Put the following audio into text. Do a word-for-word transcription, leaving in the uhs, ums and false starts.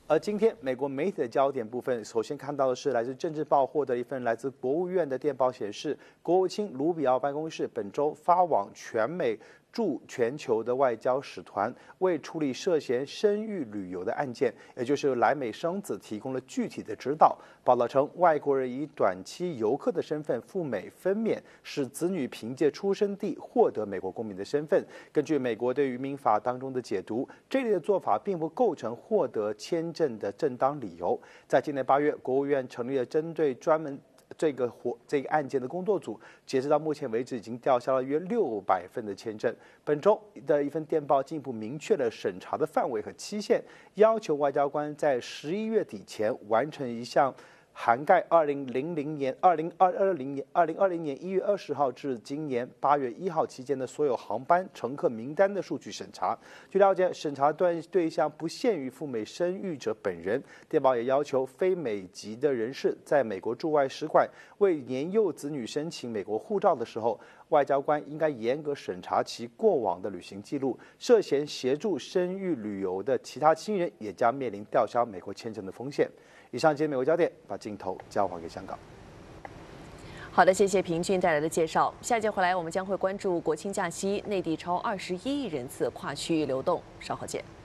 而今天，美国媒体的焦点部分，首先看到的是来自《政治报》获得一份来自国务院的电报，显示国务卿卢比奥办公室本周发往全美驻全球的外交使团，为处理涉嫌生育旅游的案件，也就是来美生子提供了具体的指导。报道称，外国人以短期游客的身份赴美分娩，使子女凭借出生地获得美国公民的身份。根据美国对移民法当中的解读，这类的做法并不构成获得签证的正当理由。在今年八月，国务院成立了针对专门这个活这个案件的工作组，截止到目前为止，已经吊销了约六百份的签证。本周的一份电报进一步明确了审查的范围和期限，要求外交官在十一月底前完成一项涵盖二零零零年、二零二二零年、二零二零年一月二十号至今年八月一号期间的所有航班乘客名单的数据审查。据了解，审查对对象不限于赴美生育者本人。电报也要求非美籍的人士在美国驻外使馆为年幼子女申请美国护照的时候，外交官应该严格审查其过往的旅行记录。涉嫌协助生育旅游的其他亲人也将面临吊销美国签证的风险。以上今天美国焦点，把镜头交还给香港。 好的，谢谢平均带来的介绍。下一节回来，我们将会关注国庆假期内地超二十一亿人次跨区域流动，稍后见。